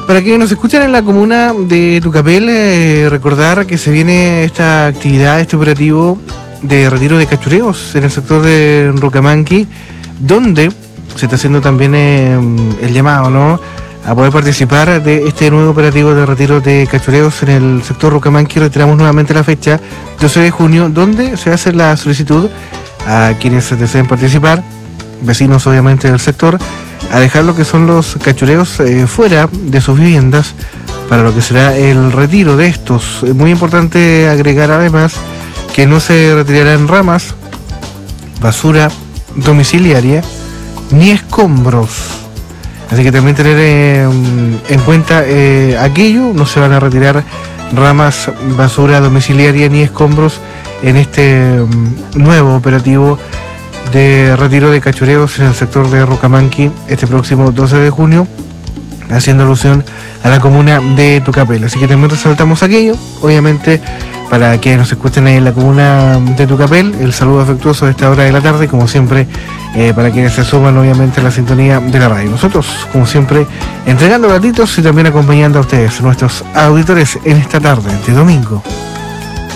Para quienes nos escuchan en la comuna de Tucapel, recordar que se viene esta actividad, este operativo de retiro de cachureos en el sector de Rucamanqui, donde se está haciendo también el llamado, ¿no?, a poder participar de este nuevo operativo de retiro de cachureos en el sector Rucamanqui. Retiramos nuevamente la fecha 12 de junio, donde se hace la solicitud a quienes deseen participar, vecinos obviamente del sector, a dejar lo que son los cachureos fuera de sus viviendas para lo que será el retiro de estos. Es muy importante agregar además que no se retirarán ramas, basura domiciliaria ni escombros. Así que también tener en cuenta aquello, no se van a retirar ramas, basura domiciliaria ni escombros en este nuevo operativo de retiro de cachureos en el sector de Rucamanqui este próximo 12 de junio, haciendo alusión a la comuna de Tucapel. Así que también resaltamos aquello, obviamente, para quienes nos escuchen ahí en la comuna de Tucapel, el saludo afectuoso de esta hora de la tarde, como siempre, para quienes se suman obviamente a la sintonía de la radio. Nosotros, como siempre, entregando gratitos y también acompañando a ustedes, nuestros auditores, en esta tarde de domingo.